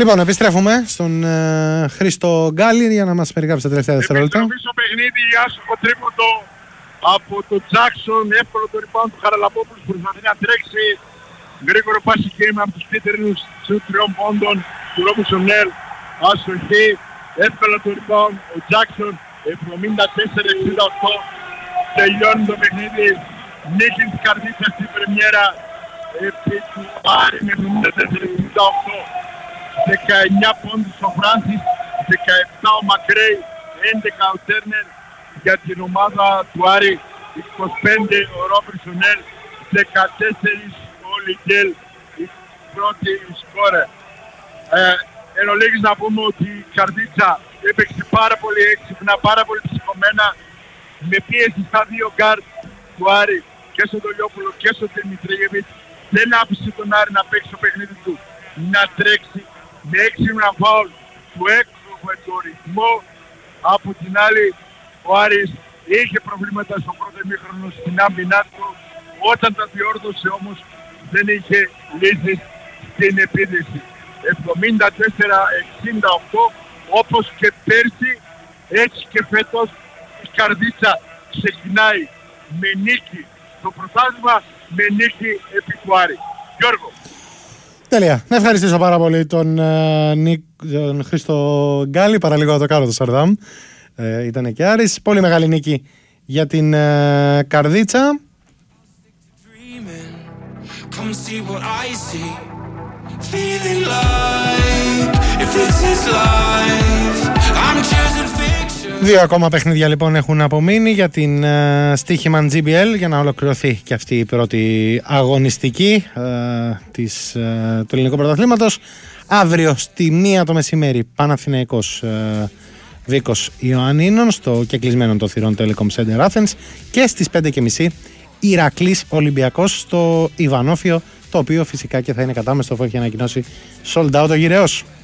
Λοιπόν, επιστρέφουμε στον Χρήστο Γκάλι για να μας περιγράψει τα τελευταία δευτερόλεπτα. Επιστροφή στο παιχνίδι, άσοχο τρίποντο από τον Τζάκσον, εύκολο το rebound του Χαραλαμπόπουλου, προσπαθεί να τρέξει. Γρήγορο passing game από τους κίτρινους στους 3 πόντων του Ρόμπινσον-Νέλ. Άσοχη, εύκολο το rebound, ο Τζάκσον 74-68. Τελειώνει το παιχνίδι, νίκη της Καρδίτσας στην πρεμιέρα επί του Άρη με 74-68. 19 πόντους ο Φράνσις, 17 ο Μακρέι, 11 ο Τέρνερ για την ομάδα του Άρη, 25 ο Ρόμπινσον-Νέλ, 14 ο Λιγκέλ, η πρώτη σκόρερ. Εν ολίγης να πούμε ότι η Καρδίτσα έπαιξε πάρα πολύ έξυπνα, πάρα πολύ ψυχωμένα, με πίεση στα 2 γκάρτ του Άρη και στον Τολιόπουλο και στον Δημητρίγεβιτ. Δεν άφησε τον Άρη να παίξει το παιχνίδι του, να τρέξει με έξυπνα φάουλ του έκρουβε το ρυθμό. Από την άλλη ο Άρης είχε προβλήματα στο πρώτο ημίχρονο στην άμυνά του, όταν τα διόρθωσε όμως δεν είχε λύσεις στην επίδεση. 74-68, όπως και πέρσι έτσι και φέτος η Καρδίτσα ξεκινάει με νίκη στο πρωτάθλημα, με νίκη επί του Άρη. Γιώργο. Τέλεια. Να ευχαριστήσω πάρα πολύ τον Χρήστο Γκάλι, παραλίγο να το κάνω το Σαρδάμ. Ήταν και Άρης. Πολύ μεγάλη νίκη για την Καρδίτσα. Δύο ακόμα παιχνίδια λοιπόν έχουν απομείνει για την Στοίχημαν GBL για να ολοκληρωθεί και αυτή η πρώτη αγωνιστική του ελληνικού πρωταθλήματος. Αύριο στη 1 το μεσημέρι Παναθηναϊκός Βίκος Ιωαννίνων στο κεκλεισμένο των θυρών Telecom Center Athens, και στις 5:30 Ηρακλής Ολυμπιακός στο Ιβανόφιο, το οποίο φυσικά και θα είναι κατάμεστο, αφού έχει ανακοινώσει sold out ο γυραιός.